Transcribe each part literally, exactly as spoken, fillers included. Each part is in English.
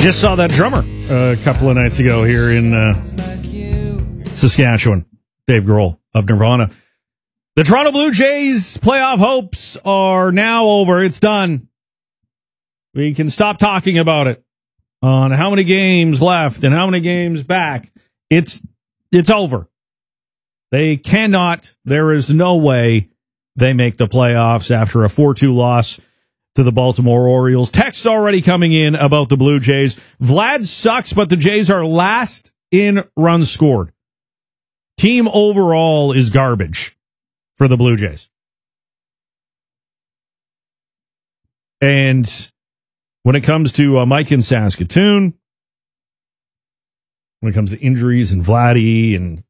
Just saw that drummer a couple of nights ago here in uh, Saskatchewan. Dave Grohl of Nirvana. The Toronto Blue Jays playoff hopes are now over. It's done. We can stop talking about it on how many games left and how many games back. It's it's over. They cannot, there is no way they make the playoffs after a four two loss to the Baltimore Orioles. Texts already coming in about the Blue Jays. Vlad sucks, but the Jays are last in runs scored. Team overall is garbage for the Blue Jays. And when it comes to uh, Mike in Saskatoon, when it comes to injuries and Vladdy and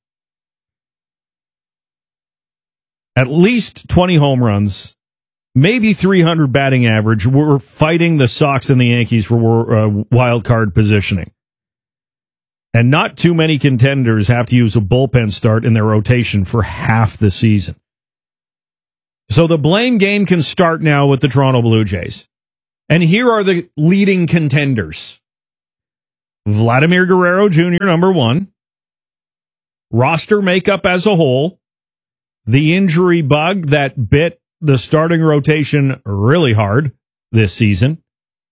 at least twenty home runs, maybe three hundred batting average, we're fighting the Sox and the Yankees for uh, wild card positioning. And not too many contenders have to use a bullpen start in their rotation for half the season. So the blame game can start now with the Toronto Blue Jays. And here are the leading contenders. Vladimir Guerrero Junior, number one. Roster makeup as a whole. The injury bug that bit the starting rotation really hard this season.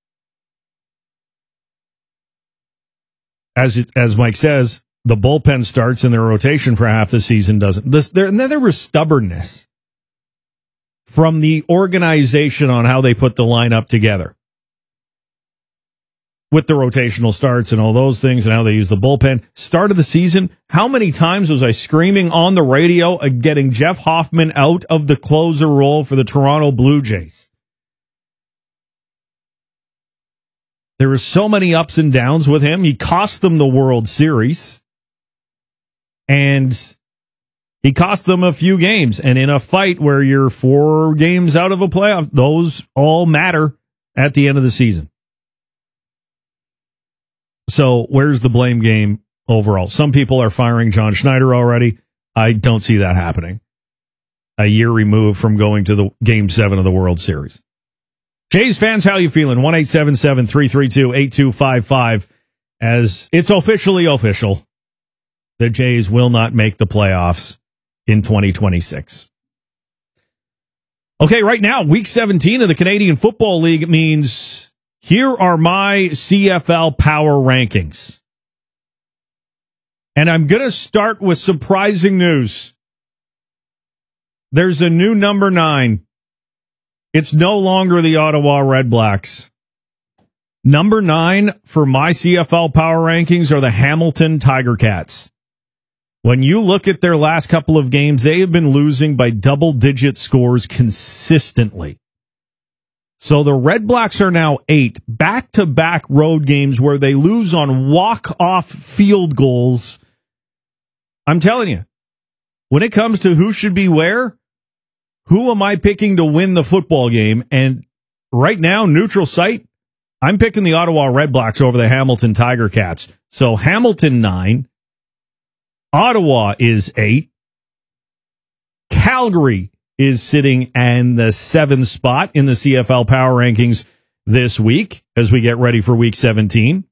As as Mike says, the bullpen starts in their rotation for half the season doesn't. This, there, and then there was stubbornness from the organization on how they put the lineup together with the rotational starts and all those things and how they use the bullpen. Start of the season, how many times was I screaming on the radio of getting Jeff Hoffman out of the closer role for the Toronto Blue Jays? There were so many ups and downs with him. He cost them the World Series. And he cost them a few games. And in a fight where you're four games out of a playoff, those all matter at the end of the season. So where's the blame game overall? Some people are firing John Schneider already. I don't see that happening. A year removed from going to the Game seven of the World Series. Jays fans, how you feeling? one eight seven seven, three three two, eight two five five. As it's officially official, the Jays will not make the playoffs in twenty twenty-six. Okay, right now, week seventeen of the Canadian Football League means here are my C F L power rankings. And I'm going to start with surprising news. There's a new number nine. It's no longer the Ottawa Red Blacks. Number nine for my C F L power rankings are the Hamilton Tiger Cats. When you look at their last couple of games, they have been losing by double-digit scores consistently. So the Red Blacks are now eight back-to-back road games where they lose on walk-off field goals. I'm telling you, when it comes to who should be where, who am I picking to win the football game? And right now, neutral site, I'm picking the Ottawa Red Blacks over the Hamilton Tiger Cats. So Hamilton nine, Ottawa is eight, Calgary is sitting in the seventh spot in the C F L power rankings this week as we get ready for week seventeen.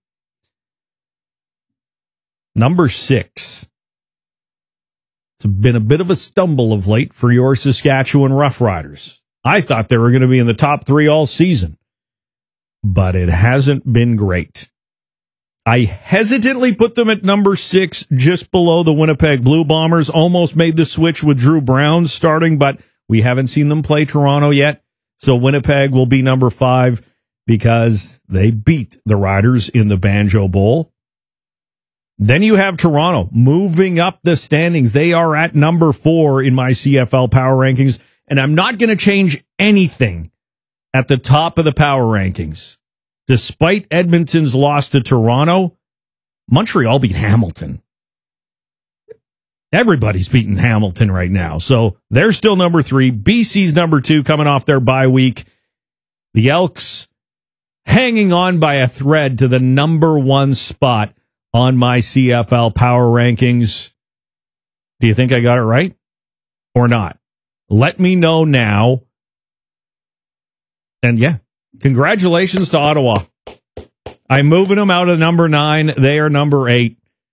Number six. It's been a bit of a stumble of late for your Saskatchewan Roughriders. I thought they were going to be in the top three all season, but it hasn't been great. I hesitantly put them at number six, just below the Winnipeg Blue Bombers. Almost made the switch with Drew Brown starting, but we haven't seen them play Toronto yet. So Winnipeg will be number five because they beat the Riders in the Banjo Bowl. Then you have Toronto moving up the standings. They are at number four in my C F L power rankings, and I'm not going to change anything at the top of the power rankings. Despite Edmonton's loss to Toronto, Montreal beat Hamilton. Everybody's beating Hamilton right now, so they're still number three. B C's number two coming off their bye week. The Elks hanging on by a thread to the number one spot on my C F L power rankings. Do you think I got it right or not? Let me know now. And yeah, congratulations to Ottawa. I'm moving them out of number nine. They are number eight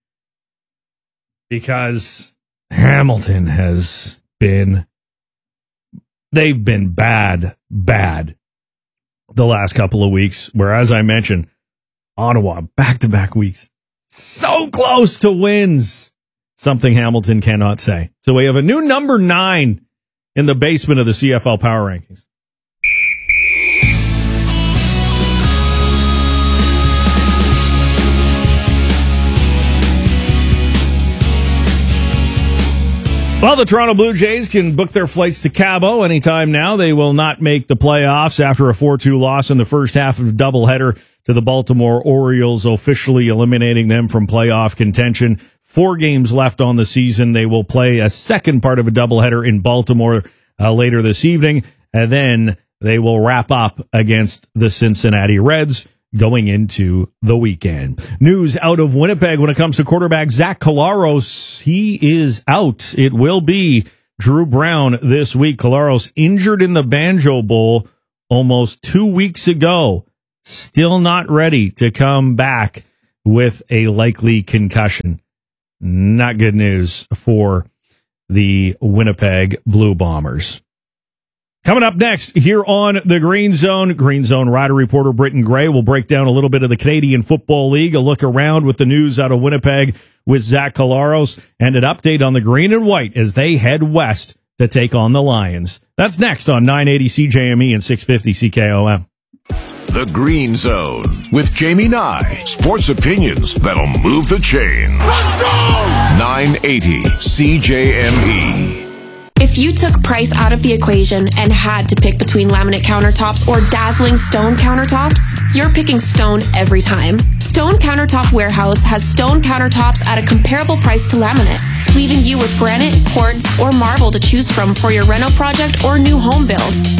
because Hamilton has been, they've been bad, bad the last couple of weeks. Where, as I mentioned, Ottawa, back-to-back weeks, so close to wins. Something Hamilton cannot say. So we have a new number nine in the basement of the C F L Power Rankings. Well, the Toronto Blue Jays can book their flights to Cabo anytime now. They will not make the playoffs after a four two loss in the first half of a doubleheader to the Baltimore Orioles, officially eliminating them from playoff contention. Four games left on the season. They will play a second part of a doubleheader in Baltimore uh, later this evening, and then they will wrap up against the Cincinnati Reds going into the weekend. News out of Winnipeg when it comes to quarterback Zach Collaros. He is out. It will be Drew Brown this week. Collaros injured in the Banjo Bowl almost two weeks ago. Still not ready to come back with a likely concussion. Not good news for the Winnipeg Blue Bombers. Coming up next here on the Green Zone, Green Zone Rider reporter Britton Gray will break down a little bit of the Canadian Football League, a look around with the news out of Winnipeg with Zach Collaros, and an update on the Green and White as they head west to take on the Lions. That's next on nine eighty C J M E and six fifty C K O M. The Green Zone with Jamie Nye. Sports opinions that'll move the chains. Let's go! nine eighty C J M E. If you took price out of the equation and had to pick between laminate countertops or dazzling stone countertops, you're picking stone every time. Stone Countertop Warehouse has stone countertops at a comparable price to laminate, leaving you with granite, quartz, or marble to choose from for your reno project or new home build.